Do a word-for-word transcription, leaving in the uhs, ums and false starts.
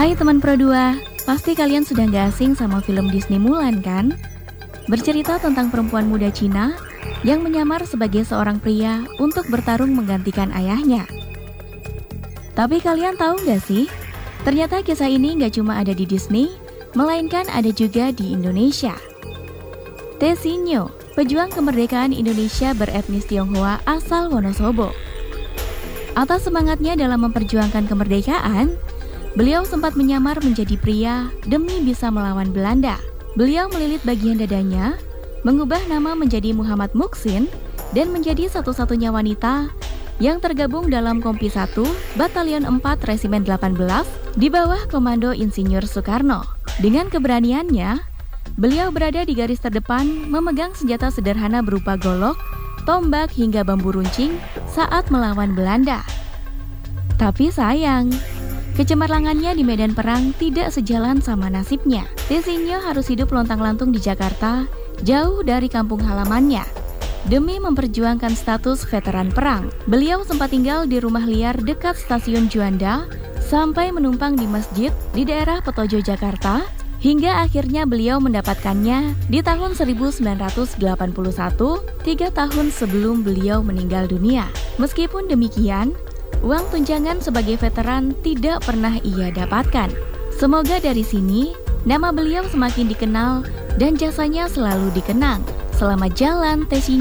Hai teman Pro dua, pasti kalian sudah gak asing sama film Disney Mulan kan? Bercerita tentang perempuan muda Cina yang menyamar sebagai seorang pria untuk bertarung menggantikan ayahnya. Tapi kalian tahu gak sih? Ternyata kisah ini gak cuma ada di Disney, melainkan ada juga di Indonesia. Tessy Nyo, pejuang kemerdekaan Indonesia beretnis Tionghoa asal Wonosobo. Atas semangatnya dalam memperjuangkan kemerdekaan, beliau sempat menyamar menjadi pria demi bisa melawan Belanda. Beliau melilit bagian dadanya, mengubah nama menjadi Muhammad Muksin, dan menjadi satu-satunya wanita yang tergabung dalam Kompi satu, Batalion empat Resimen delapan belas di bawah Komando Insinyur Soekarno. Dengan keberaniannya, beliau berada di garis terdepan memegang senjata sederhana berupa golok, tombak hingga bambu runcing saat melawan Belanda. Tapi sayang, kecemerlangannya di medan perang tidak sejalan sama nasibnya. Tessy Nyo harus hidup lontang-lantung di Jakarta, jauh dari kampung halamannya. Demi memperjuangkan status veteran perang, beliau sempat tinggal di rumah liar dekat stasiun Juanda, sampai menumpang di masjid di daerah Petojo, Jakarta, hingga akhirnya beliau mendapatkannya di tahun seribu sembilan ratus delapan puluh satu, tiga tahun sebelum beliau meninggal dunia. Meskipun demikian, uang tunjangan sebagai veteran tidak pernah ia dapatkan. Semoga dari sini, nama beliau semakin dikenal dan jasanya selalu dikenang. Selamat jalan, Tessy